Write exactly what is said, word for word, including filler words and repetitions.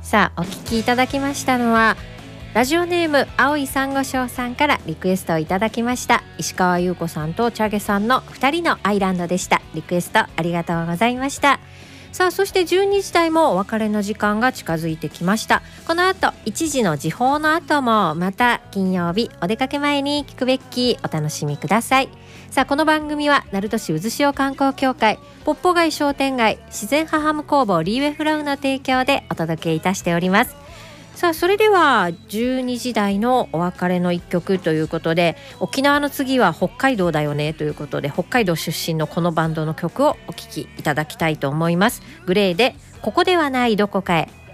さあお聞きいただきましたのはラジオネーム青い珊瑚礁さんからリクエストをいただきました石川優子さんとチャゲさんのふたりのアイランドでした。リクエストありがとうございました。さあそしてじゅうにじ台もお別れの時間が近づいてきました。この後いちじの時報の後もまた金曜日お出かけ前に聞くべきお楽しみください。さあこの番組は鳴門市渦潮観光協会ポッポ街商店街自然ハハム工房リーウェフラウの提供でお届けいたしております。さあそれではじゅうにじ台のお別れの一曲ということで、沖縄の次は北海道だよねということで、北海道出身のこのバンドの曲をお聴きいただきたいと思います。グレーでここではないどこかへ。